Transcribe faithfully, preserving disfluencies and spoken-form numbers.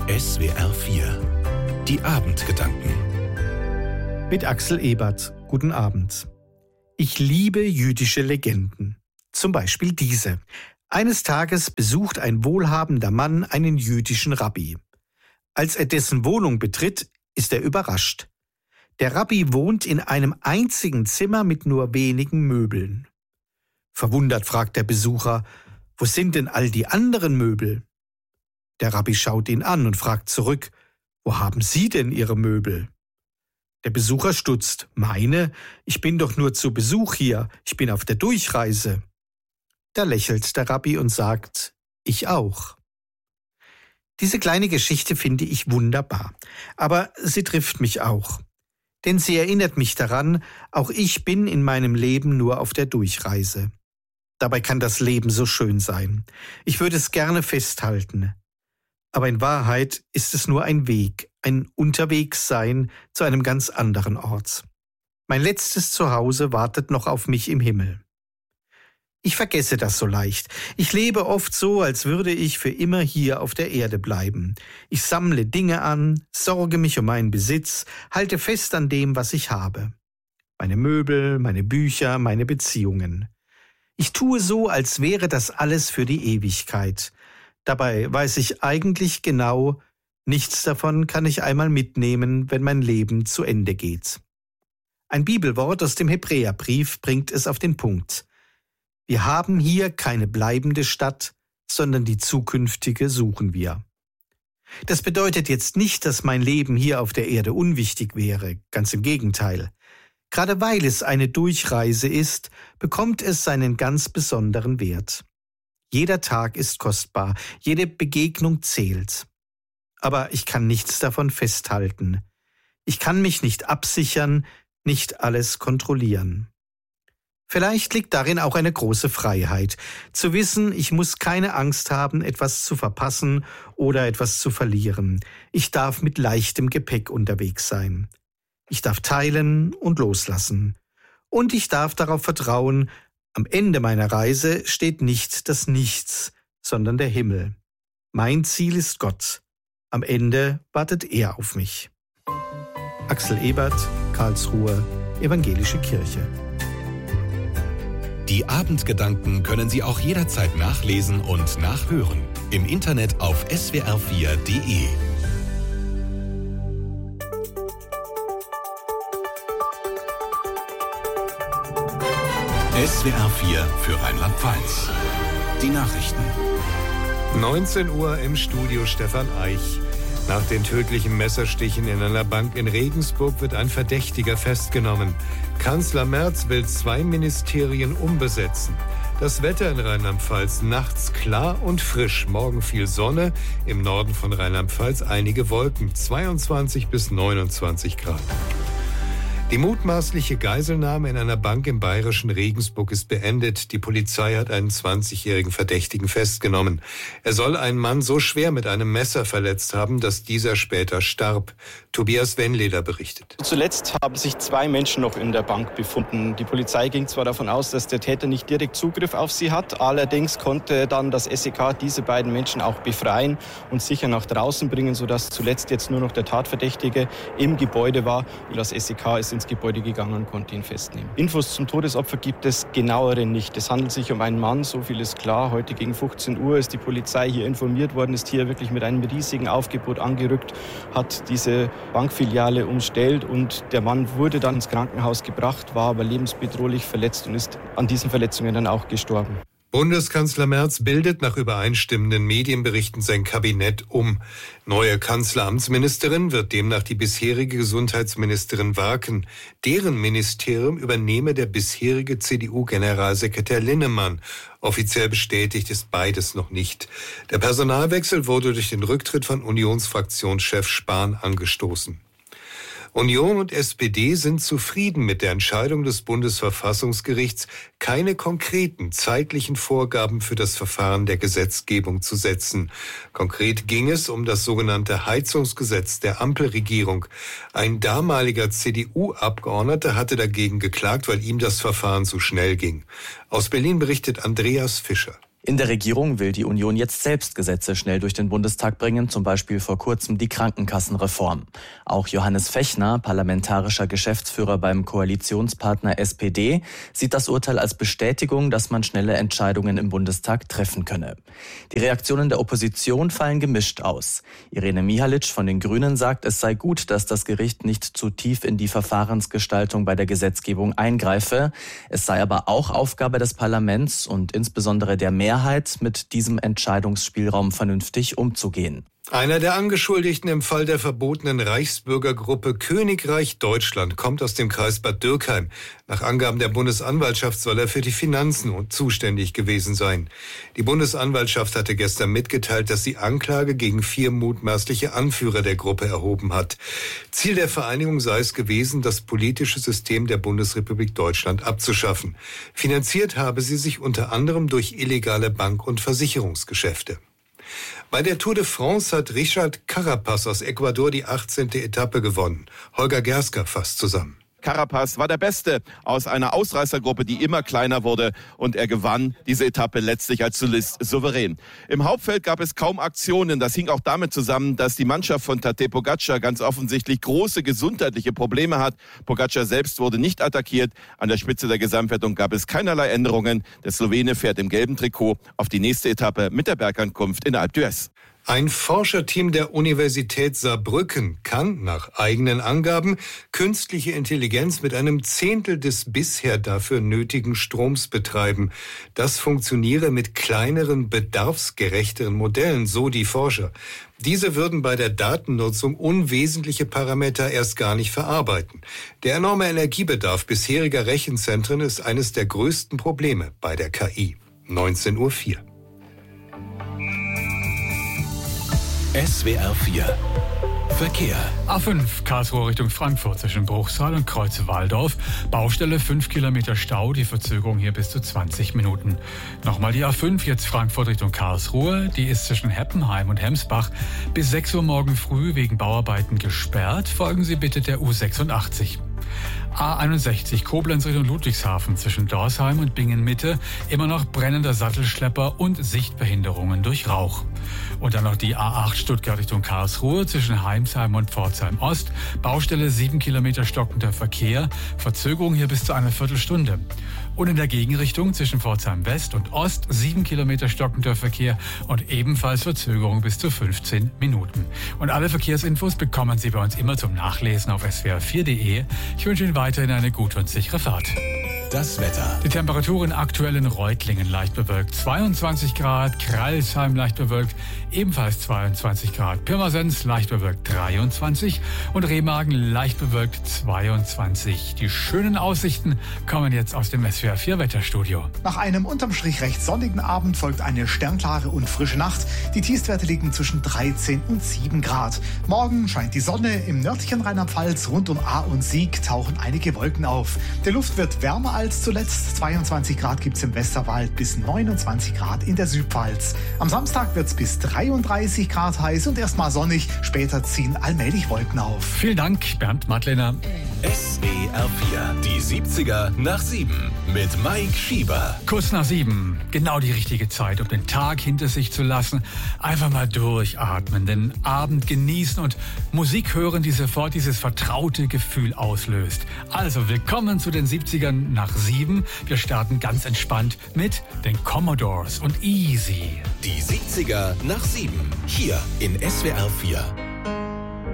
S W R vier. Die Abendgedanken. Mit Axel Ebert. Guten Abend. Ich liebe jüdische Legenden. Zum Beispiel diese. Eines Tages besucht ein wohlhabender Mann einen jüdischen Rabbi. Als er dessen Wohnung betritt, ist er überrascht. Der Rabbi wohnt in einem einzigen Zimmer mit nur wenigen Möbeln. Verwundert fragt der Besucher, wo sind denn all die anderen Möbel? Der Rabbi schaut ihn an und fragt zurück, wo haben Sie denn Ihre Möbel? Der Besucher stutzt, meine? Ich bin doch nur zu Besuch hier, ich bin auf der Durchreise. Da lächelt der Rabbi und sagt, ich auch. Diese kleine Geschichte finde ich wunderbar, aber sie trifft mich auch. Denn sie erinnert mich daran, auch ich bin in meinem Leben nur auf der Durchreise. Dabei kann das Leben so schön sein. Ich würde es gerne festhalten. Aber in Wahrheit ist es nur ein Weg, ein Unterwegssein zu einem ganz anderen Ort. Mein letztes Zuhause wartet noch auf mich im Himmel. Ich vergesse das so leicht. Ich lebe oft so, als würde ich für immer hier auf der Erde bleiben. Ich sammle Dinge an, sorge mich um meinen Besitz, halte fest an dem, was ich habe. Meine Möbel, meine Bücher, meine Beziehungen. Ich tue so, als wäre das alles für die Ewigkeit. Dabei weiß ich eigentlich genau, nichts davon kann ich einmal mitnehmen, wenn mein Leben zu Ende geht. Ein Bibelwort aus dem Hebräerbrief bringt es auf den Punkt. Wir haben hier keine bleibende Stadt, sondern die zukünftige suchen wir. Das bedeutet jetzt nicht, dass mein Leben hier auf der Erde unwichtig wäre, ganz im Gegenteil. Gerade weil es eine Durchreise ist, bekommt es seinen ganz besonderen Wert. Jeder Tag ist kostbar, jede Begegnung zählt. Aber ich kann nichts davon festhalten. Ich kann mich nicht absichern, nicht alles kontrollieren. Vielleicht liegt darin auch eine große Freiheit, zu wissen, ich muss keine Angst haben, etwas zu verpassen oder etwas zu verlieren. Ich darf mit leichtem Gepäck unterwegs sein. Ich darf teilen und loslassen. Und ich darf darauf vertrauen, am Ende meiner Reise steht nicht das Nichts, sondern der Himmel. Mein Ziel ist Gott. Am Ende wartet er auf mich. Axel Ebert, Karlsruhe, Evangelische Kirche. Die Abendgedanken können Sie auch jederzeit nachlesen und nachhören. Im Internet auf S W R vier Punkt de. S W R vier für Rheinland-Pfalz. Die Nachrichten. neunzehn Uhr im Studio Stefan Eich. Nach den tödlichen Messerstichen in einer Bank in Regensburg wird ein Verdächtiger festgenommen. Kanzler Merz will zwei Ministerien umbesetzen. Das Wetter in Rheinland-Pfalz nachts klar und frisch. Morgen viel Sonne, im Norden von Rheinland-Pfalz einige Wolken. zweiundzwanzig bis neunundzwanzig Grad. Die mutmaßliche Geiselnahme in einer Bank im bayerischen Regensburg ist beendet. Die Polizei hat einen zwanzigjährigen Verdächtigen festgenommen. Er soll einen Mann so schwer mit einem Messer verletzt haben, dass dieser später starb. Tobias Wennleder berichtet. Zuletzt haben sich zwei Menschen noch in der Bank befunden. Die Polizei ging zwar davon aus, dass der Täter nicht direkt Zugriff auf sie hat. Allerdings konnte dann das S E K diese beiden Menschen auch befreien und sicher nach draußen bringen, sodass zuletzt jetzt nur noch der Tatverdächtige im Gebäude war. Das S E K ist ins Gebäude gegangen und konnte ihn festnehmen. Infos zum Todesopfer gibt es genauere nicht. Es handelt sich um einen Mann, so viel ist klar. Heute gegen fünfzehn Uhr ist die Polizei hier informiert worden, ist hier wirklich mit einem riesigen Aufgebot angerückt, hat diese Bankfiliale umstellt und der Mann wurde dann ins Krankenhaus gebracht, war aber lebensbedrohlich verletzt und ist an diesen Verletzungen dann auch gestorben. Bundeskanzler Merz bildet nach übereinstimmenden Medienberichten sein Kabinett um. Neue Kanzleramtsministerin wird demnach die bisherige Gesundheitsministerin Warken. Deren Ministerium übernehme der bisherige C D U-Generalsekretär Linnemann. Offiziell bestätigt ist beides noch nicht. Der Personalwechsel wurde durch den Rücktritt von Unionsfraktionschef Spahn angestoßen. Union und S P D sind zufrieden mit der Entscheidung des Bundesverfassungsgerichts, keine konkreten zeitlichen Vorgaben für das Verfahren der Gesetzgebung zu setzen. Konkret ging es um das sogenannte Heizungsgesetz der Ampelregierung. Ein damaliger C D U-Abgeordneter hatte dagegen geklagt, weil ihm das Verfahren zu schnell ging. Aus Berlin berichtet Andreas Fischer. In der Regierung will die Union jetzt selbst Gesetze schnell durch den Bundestag bringen, zum Beispiel vor kurzem die Krankenkassenreform. Auch Johannes Fechner, parlamentarischer Geschäftsführer beim Koalitionspartner S P D, sieht das Urteil als Bestätigung, dass man schnelle Entscheidungen im Bundestag treffen könne. Die Reaktionen der Opposition fallen gemischt aus. Irene Mihalic von den Grünen sagt, es sei gut, dass das Gericht nicht zu tief in die Verfahrensgestaltung bei der Gesetzgebung eingreife. Es sei aber auch Aufgabe des Parlaments und insbesondere der Mehrheit, mit diesem Entscheidungsspielraum vernünftig umzugehen. Einer der Angeschuldigten im Fall der verbotenen Reichsbürgergruppe Königreich Deutschland kommt aus dem Kreis Bad Dürkheim. Nach Angaben der Bundesanwaltschaft soll er für die Finanzen zuständig gewesen sein. Die Bundesanwaltschaft hatte gestern mitgeteilt, dass sie Anklage gegen vier mutmaßliche Anführer der Gruppe erhoben hat. Ziel der Vereinigung sei es gewesen, das politische System der Bundesrepublik Deutschland abzuschaffen. Finanziert habe sie sich unter anderem durch illegale Bank- und Versicherungsgeschäfte. Bei der Tour de France hat Richard Carapaz aus Ecuador die achtzehnte Etappe gewonnen. Holger Gersker fasst zusammen. Carapaz war der Beste aus einer Ausreißergruppe, die immer kleiner wurde, und er gewann diese Etappe letztlich als Solist souverän. Im Hauptfeld gab es kaum Aktionen. Das hing auch damit zusammen, dass die Mannschaft von Tadej Pogačar ganz offensichtlich große gesundheitliche Probleme hat. Pogačar selbst wurde nicht attackiert. An der Spitze der Gesamtwertung gab es keinerlei Änderungen. Der Slowene fährt im gelben Trikot auf die nächste Etappe mit der Bergankunft in Alpe d'Huez. Ein Forscherteam der Universität Saarbrücken kann nach eigenen Angaben künstliche Intelligenz mit einem Zehntel des bisher dafür nötigen Stroms betreiben. Das funktioniere mit kleineren, bedarfsgerechteren Modellen, so die Forscher. Diese würden bei der Datennutzung unwesentliche Parameter erst gar nicht verarbeiten. Der enorme Energiebedarf bisheriger Rechenzentren ist eines der größten Probleme bei der K I. neunzehn Uhr vier. S W R vier Verkehr. A fünf Karlsruhe Richtung Frankfurt zwischen Bruchsal und Kreuz-Waldorf. Baustelle fünf Kilometer Stau, die Verzögerung hier bis zu zwanzig Minuten. Nochmal die A fünf, jetzt Frankfurt Richtung Karlsruhe. Die ist zwischen Heppenheim und Hemsbach bis sechs Uhr morgen früh wegen Bauarbeiten gesperrt. Folgen Sie bitte der U sechsundachtzig. A einundsechzig Koblenz Richtung Ludwigshafen zwischen Dorsheim und Bingen-Mitte immer noch brennender Sattelschlepper und Sichtbehinderungen durch Rauch. Und dann noch die A acht Stuttgart Richtung Karlsruhe zwischen Heimsheim und Pforzheim Ost. Baustelle sieben Kilometer stockender Verkehr. Verzögerung hier bis zu einer Viertelstunde. Und in der Gegenrichtung zwischen Pforzheim West und Ost sieben Kilometer stockender Verkehr und ebenfalls Verzögerung bis zu fünfzehn Minuten. Und alle Verkehrsinfos bekommen Sie bei uns immer zum Nachlesen auf S W R vier Punkt de. Ich wünsche Ihnen weiterhin eine gute und sichere Fahrt. Das Wetter. Die Temperaturen aktuell in Reutlingen leicht bewölkt, zweiundzwanzig Grad, Kreilsheim leicht bewölkt, ebenfalls zweiundzwanzig Grad, Pirmasens leicht bewölkt dreiundzwanzig und Remagen leicht bewölkt zweiundzwanzig. Die schönen Aussichten kommen jetzt aus dem S W R vier Wetterstudio. Nach einem unterm Strich recht sonnigen Abend folgt eine sternklare und frische Nacht. Die Tiefstwerte liegen zwischen dreizehn und sieben Grad. Morgen scheint die Sonne. Im nördlichen Rheinland-Pfalz rund um Ahr und Sieg tauchen einige Wolken auf. Die Luft wird wärmer als zuletzt. zweiundzwanzig Grad gibt es im Westerwald bis neunundzwanzig Grad in der Südpfalz. Am Samstag wird es bis dreiunddreißig Grad heiß und erstmal sonnig. Später ziehen allmählich Wolken auf. Vielen Dank, Bernd Madlener. S W R vier, die siebziger nach sieben mit Mike Schieber. Kurz nach sieben, genau die richtige Zeit, um den Tag hinter sich zu lassen. Einfach mal durchatmen, den Abend genießen und Musik hören, die sofort dieses vertraute Gefühl auslöst. Also willkommen zu den siebzigern nach sieben. Wir starten ganz entspannt mit den Commodores und Easy. Die siebziger nach sieben, hier in S W R vier.